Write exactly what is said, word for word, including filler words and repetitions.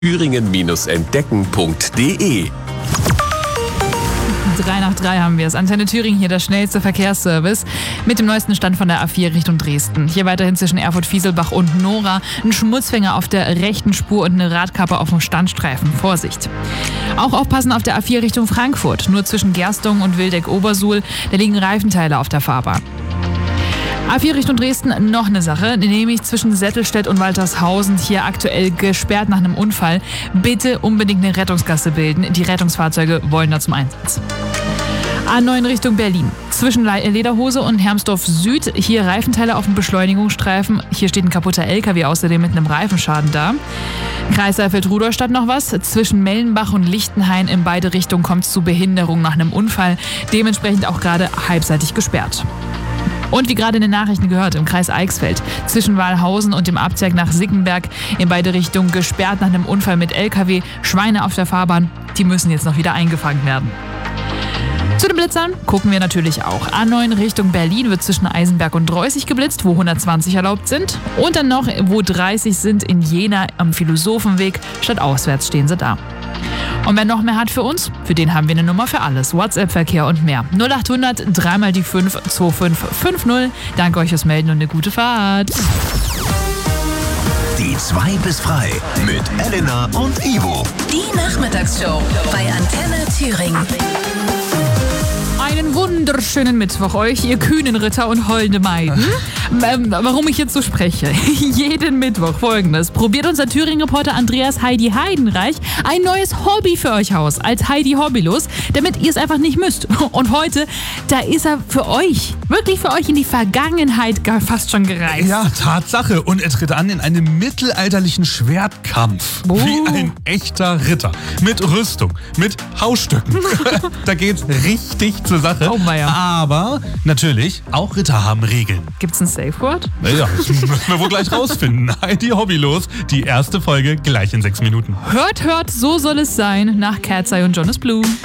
thüringen entdecken punkt de. Drei nach drei haben wir es. Antenne Thüringen hier, der schnellste Verkehrsservice mit dem neuesten Stand von der A vier Richtung Dresden. Hier weiterhin zwischen Erfurt-Fieselbach und Nora ein Schmutzfänger auf der rechten Spur und eine Radkappe auf dem Standstreifen. Vorsicht! Auch aufpassen auf der A vier Richtung Frankfurt. Nur zwischen Gerstungen und Wildeck-Obersuhl, da liegen Reifenteile auf der Fahrbahn. A vier Richtung Dresden noch eine Sache, nämlich zwischen Settelstedt und Waltershausen, hier aktuell gesperrt nach einem Unfall. Bitte unbedingt eine Rettungsgasse bilden, die Rettungsfahrzeuge wollen da zum Einsatz. A neun Richtung Berlin. Zwischen Lederhose und Hermsdorf Süd, hier Reifenteile auf dem Beschleunigungsstreifen. Hier steht ein kaputter L K W außerdem mit einem Reifenschaden da. Kreis Saalfeld-Rudolstadt noch was. Zwischen Mellenbach und Lichtenhain in beide Richtungen kommt es zu Behinderung nach einem Unfall. Dementsprechend auch gerade halbseitig gesperrt. Und wie gerade in den Nachrichten gehört, im Kreis Eichsfeld, zwischen Walhausen und dem Abzweig nach Sickenberg in beide Richtungen gesperrt nach einem Unfall mit L K W. Schweine auf der Fahrbahn, die müssen jetzt noch wieder eingefangen werden. Zu den Blitzern gucken wir natürlich auch. A neun Richtung Berlin wird zwischen Eisenberg und Dreußig geblitzt, wo hundertzwanzig erlaubt sind. Und dann noch, wo dreißig sind, in Jena am Philosophenweg. Statt auswärts stehen sie da. Und wer noch mehr hat für uns? Für den haben wir eine Nummer für alles. WhatsApp-Verkehr und mehr. null acht hundert, dreimal die fünf, zwei fünf fünf null. Danke euch fürs Melden und eine gute Fahrt. Die zwei bis frei mit Elena und Ivo. Die Nachmittagsshow bei Antenne Thüringen. Einen wunderschönen Mittwoch euch, ihr kühnen Ritter und holde Maiden. Ähm, warum ich jetzt so spreche? Jeden Mittwoch folgendes. Probiert unser Thüringen-Reporter Andreas Heidi Heidenreich ein neues Hobby für euch aus, als Heidi Hobbylos, damit ihr es einfach nicht müsst. Und heute, da ist er für euch, wirklich für euch in die Vergangenheit fast schon gereist. Ja, Tatsache. Und er tritt an in einem mittelalterlichen Schwertkampf. Oh. Wie ein echter Ritter. Mit Rüstung, mit Hausstücken. Da geht's richtig zur Sache. Oh, weia. Aber natürlich, auch Ritter haben Regeln. Gibt's ein Safe Word? Naja, das müssen wir wohl gleich rausfinden. Heidi Hobbylos, die erste Folge gleich in sechs Minuten. Hört, hört, so soll es sein, nach Cat's Eye und Jonas Blue.